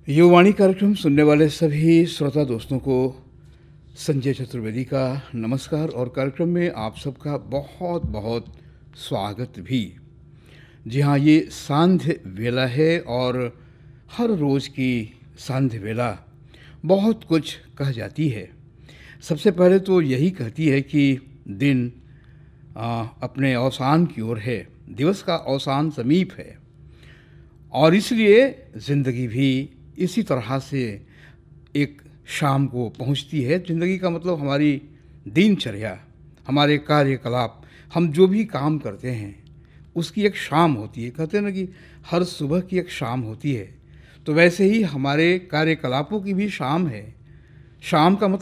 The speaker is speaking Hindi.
युवाणी कार्यक्रम सुनने वाले सभी श्रोता दोस्तों को संजय चतुर्वेदी का नमस्कार और कार्यक्रम में आप सबका बहुत बहुत स्वागत भी। जी हाँ, ये सांध्य वेला है और हर रोज़ की सांध्य वेला बहुत कुछ कह जाती है। सबसे पहले तो यही कहती है कि दिन अपने अवसान की ओर है, दिवस का अवसान समीप है और इसलिए ज़िंदगी भी इसी तरह से एक शाम को पहुंचती है। ज़िंदगी का मतलब हमारी दिनचर्या, हमारे कार्यकलाप, हम जो भी काम करते हैं उसकी एक शाम होती है। कहते हैं ना कि हर सुबह की एक शाम होती है, तो वैसे ही हमारे कार्यकलापों की भी शाम है। शाम का मतलब